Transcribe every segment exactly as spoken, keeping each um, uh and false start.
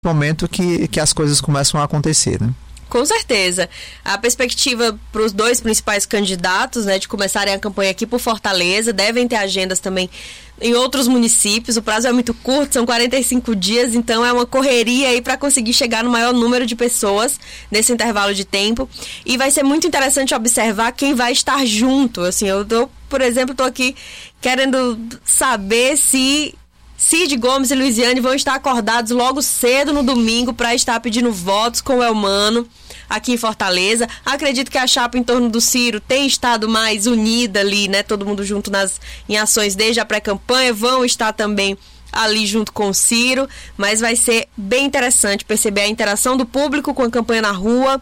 momento que, que as coisas começam a acontecer, né? Com certeza. A perspectiva para os dois principais candidatos, né, de começarem a campanha aqui por Fortaleza, devem ter agendas também em outros municípios. O prazo é muito curto, são quarenta e cinco dias, então é uma correria aí para conseguir chegar no maior número de pessoas nesse intervalo de tempo. E vai ser muito interessante observar quem vai estar junto. Assim, eu tô, por exemplo, estou aqui querendo saber se Cid Gomes e Luiziane vão estar acordados logo cedo no domingo para estar pedindo votos com o Elmano aqui em Fortaleza. Acredito que a chapa em torno do Ciro tem estado mais unida ali, né? Todo mundo junto nas, em ações desde a pré-campanha, vão estar também ali junto com o Ciro, mas vai ser bem interessante perceber a interação do público com a campanha na rua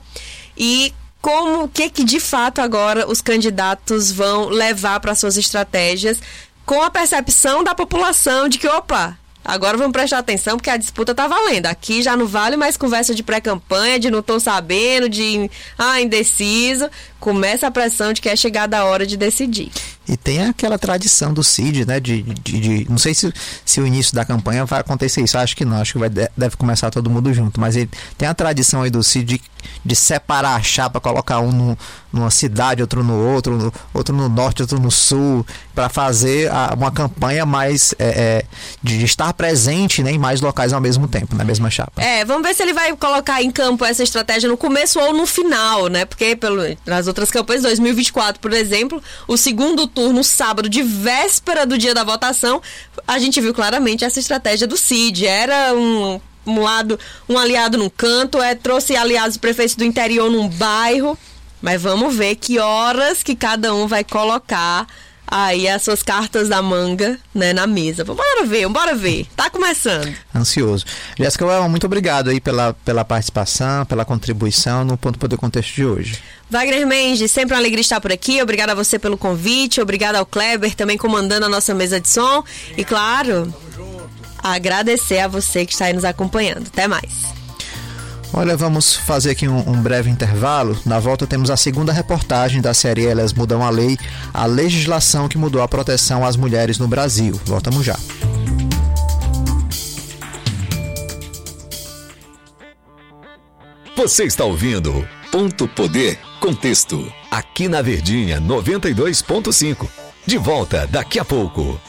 e como, o que que de fato agora os candidatos vão levar para suas estratégias, com a percepção da população de que, opa, agora vamos prestar atenção porque a disputa tá valendo. Aqui já não vale mais conversa de pré-campanha, de não tô sabendo, de ah, indeciso. Começa a pressão de que é chegada a hora de decidir. E tem aquela tradição do Cid, né? De, de, de, não sei se, se o início da campanha vai acontecer isso, acho que não, acho que vai, deve começar todo mundo junto, mas ele tem a tradição aí do Cid de, de separar a chapa, colocar um no, numa cidade, outro no outro, no, outro no norte, outro no sul, para fazer a, uma campanha mais é, é, de estar presente, né, em mais locais ao mesmo tempo, na mesma chapa. É, vamos ver se ele vai colocar em campo essa estratégia no começo ou no final, né? Porque pelo, nas outras campanhas, dois mil e vinte e quatro, por exemplo, o segundo turno, sábado, de véspera do dia da votação, a gente viu claramente essa estratégia do Cid. Era um, um lado, um aliado num canto, é, trouxe aliados prefeitos do interior num bairro, mas vamos ver que horas que cada um vai colocar aí as suas cartas da manga, né, na mesa. Bora ver, bora ver. Tá começando. Ansioso. Jéssica, muito obrigado aí pela, pela participação, pela contribuição no Ponto Poder Contexto de hoje. Wagner Mendes, sempre uma alegria estar por aqui. Obrigada a você pelo convite. Obrigada ao Kleber, também comandando a nossa mesa de som. E, claro, agradecer a você que está aí nos acompanhando. Até mais. Olha, vamos fazer aqui um, um breve intervalo. Na volta temos a segunda reportagem da série Elas Mudam a Lei, a legislação que mudou a proteção às mulheres no Brasil. Voltamos já. Você está ouvindo Ponto Poder Contexto, aqui na Verdinha noventa e dois ponto cinco. De volta daqui a pouco.